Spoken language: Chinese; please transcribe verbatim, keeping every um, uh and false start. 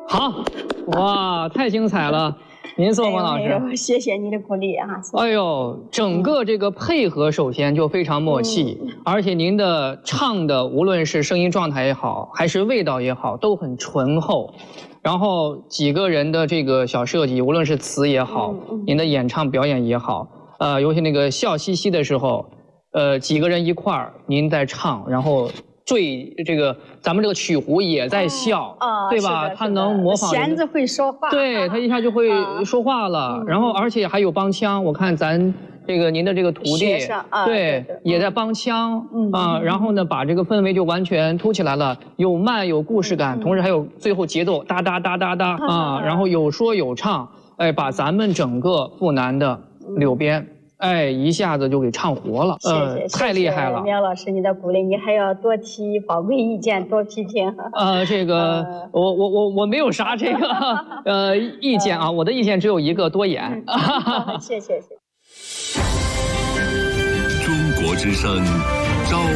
好，哇，太精彩了！您说，王老师， 哎、谢谢你的鼓励啊！ 哎呦，整个这个配合首先就非常默契，嗯、而且您的唱的无论是声音状态也好，还是味道也好，都很醇厚。然后几个人的这个小设计，无论是词也好，嗯嗯、您的演唱表演也好，呃，尤其那个笑嘻嘻的时候，呃，几个人一块儿，您在唱，然后。最这个咱们这个曲胡也在笑， 啊、 对吧？他能模仿。 弦子会说话， 对他一下就会说话了。啊、然后而且还有帮腔，我看咱这个您的这个徒弟， 啊、 对， 对对也在帮腔， 嗯啊，然后呢把这个氛围就完全凸起来了，有慢有故事感，嗯、同时还有最后节奏哒哒哒哒哒啊，然后有说有唱，哎，把咱们整个阜南的柳边。嗯哎，一下子就给唱活了， 谢谢， 呃、太厉害了！ 苗老师，你的鼓励，你还要多提宝贵意见，多批评。 呃，这个，呃、我我我我没有啥这个呃意见啊，呃、我的意见只有一个，多演。 谢谢谢。 中国之声，朝